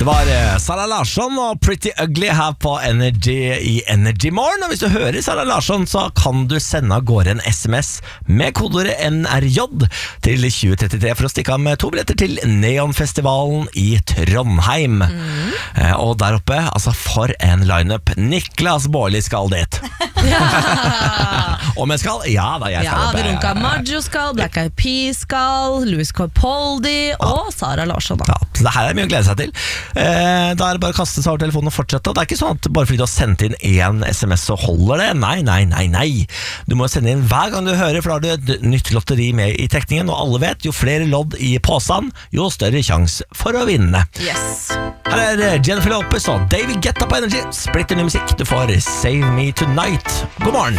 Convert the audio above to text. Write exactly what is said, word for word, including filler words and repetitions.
Det var Sara Larsson og Pretty Ugly her på Energy i Energy Morgen. Og hvis du hører Sara Larsson, så kan du sende av gårde en sms med kodeordet N R J til tjue trettitre for å stikke av med to billetter til Neonfestivalen i Trondheim. Mm. eh, Og der oppe, altså for en lineup. Niklas Baarli skal dit. Om jeg skal? Ja da, jeg skal Ja, oppe. Veronica Maggio skal, Black Eyed Peas skal, Louis Capaldi og Sara Larsson da. Ja, så det her er mye å glede seg til. eh, Da er det bare å kaste seg over telefonen og fortsette. Og det er ikke sånn at bare fordi du har sendt inn én sms så holder det. Nei, nei, nei, nei. Du må sende inn hver gang du hører, for da har du et nytt lotteri med i trekningen. Og alle vet, jo flere lodd i påsen, jo større sjanse for å vinne. Yes. Her er Jennifer Lopez og David Guetta på Energy. Splitter ny musikk. Du får Save Me Tonight. God morgen.